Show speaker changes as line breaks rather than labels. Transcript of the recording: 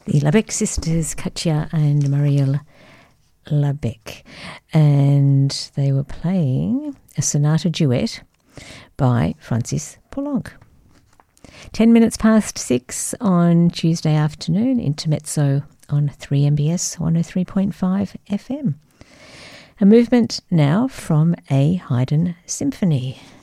the Labec sisters, Katja and Marielle Labec, and they were playing a sonata duet by Francis Poulenc. 10 minutes past 6 on Tuesday afternoon, Intermezzo on 3MBS 103.5 FM. A movement now from a Haydn symphony.